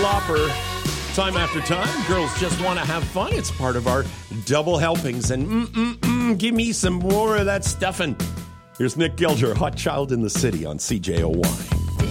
slopper. Time after time, girls just want to have fun. It's part of our double helpings. And give me some more of that stuffing. Here's Nick Gilger, Hot Child in the City on CJOY.